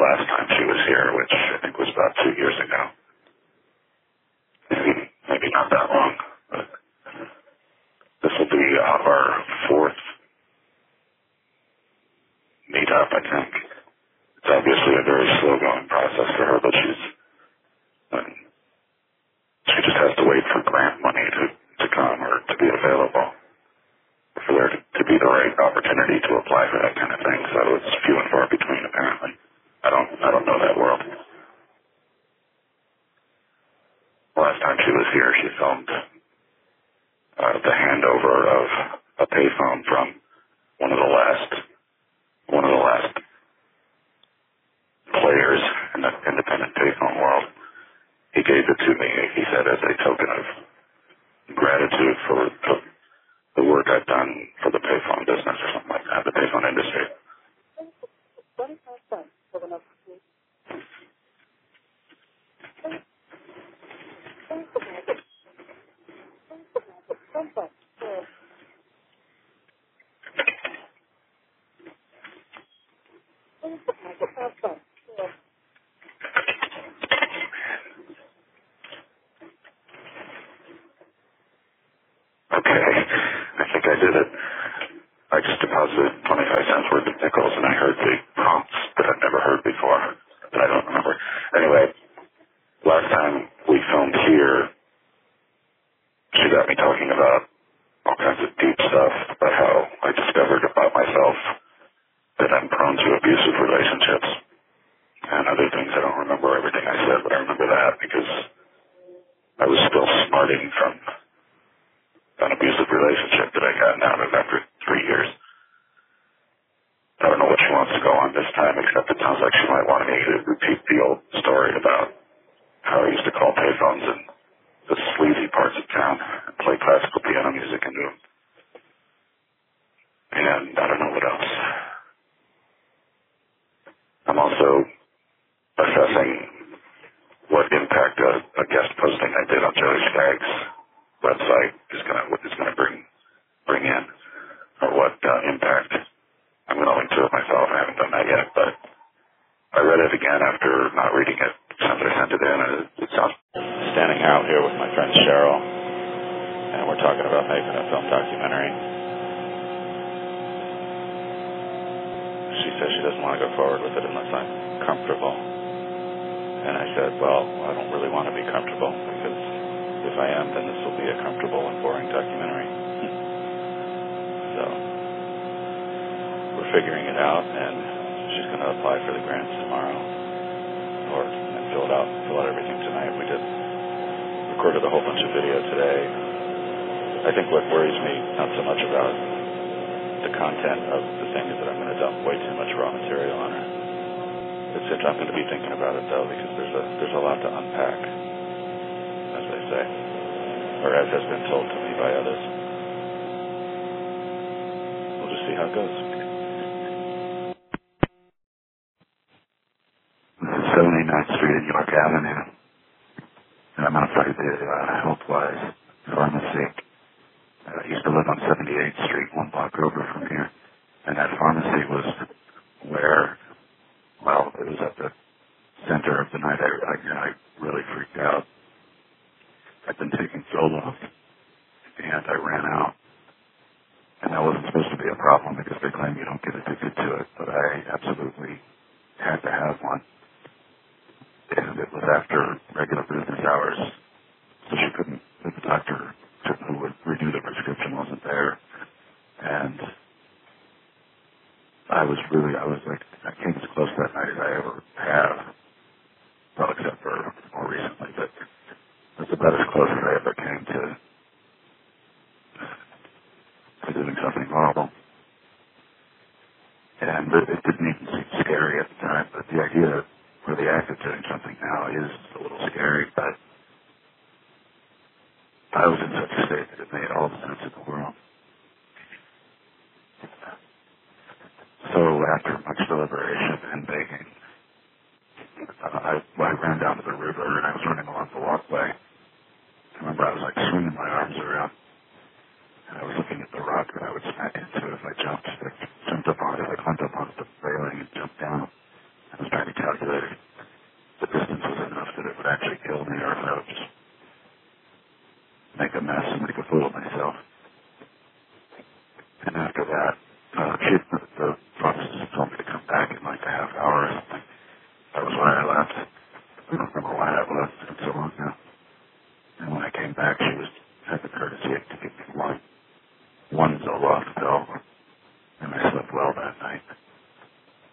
last time she was here, which I think was about 2 years ago. Maybe not that long, but this will be our fourth meetup, I think. It's obviously a very slow-going process for her, but she just has to wait for grant money to come or to be available, for there to be the right opportunity to apply for that kind of thing. So it's few and far between, apparently. I don't know that world. Last time she was here, she filmed the handover of a payphone from one of the last players in the independent payphone world. He gave it to me, he said, as a token of gratitude for the work I've done for the payphone business or something like that, the payphone industry. Okay, I think I did it. I just deposited 25 cents worth of nickels, and I heard the prompts that I've never heard before, that I don't remember. Anyway, last time we filmed here, she got me talking about all kinds of deep stuff, about how I discovered about myself that I'm prone to abusive relationships and other things. I don't remember everything I said, but I remember that because I was still smarting from an abusive relationship that I got out of after 3 years. I don't know what she wants to go on this time, except it sounds like she might want me to repeat the old story about how I used to call payphones in the sleazy parts of town and play classical piano music into them. And I don't know what else. I'm also assessing what impact a guest posting I did on Joey Skaggs' website is going to bring in, or what impact. I'm going to link to it myself. I haven't done that yet, but I read it again after not reading it since I sent it in, and it sounds... Standing out here with my friend Cheryl, and we're talking about making a film documentary. She says she doesn't want to go forward with it unless I'm comfortable. And I said, well, I don't really want to be comfortable, because if I am, then this will be a comfortable and boring documentary. So we're figuring it out, and she's going to apply for the grants tomorrow, and fill out everything tonight. We recorded a whole bunch of video today. I think what worries me not so much about the content of the thing is that I'm going to dump way too much raw material on her. I'm going to be thinking about it though, because there's a lot to unpack, as they say, or as has been told to me by others. We'll just see how it goes. 79th Street and York Avenue, and I'm outside the Healthwise Pharmacy. I used to live on 78th Street, 1 block over from here, and that pharmacy was where, well, it was at the center of the night. I really freaked out. I'd been taking Zoloft, and I ran out. And that wasn't supposed to be a problem because they claim you don't get addicted to it, but I absolutely had to have one. And it was after regular business hours, so the doctor who would renew the prescription wasn't there. And I was like, I came as close that night as I ever have, well, except for more recently, but that's about as close as I ever came to doing something horrible. And it didn't even seem scary at the time, but the idea or the act of doing something now is a little scary, but I was in such a state that it made all the sense in the world. So after much deliberation and begging, I ran down to the river and I was running along the walkway. I remember I was like swinging my arms around and I was looking at the rock that I would smack into if I jumped. I jumped up on it, I climbed up onto the railing and jumped down. I was trying to calculate like a mess and make a fool of myself. And after that, the pharmacist told me to come back in like a half hour or something. That was when I left. I don't remember why I left in so long.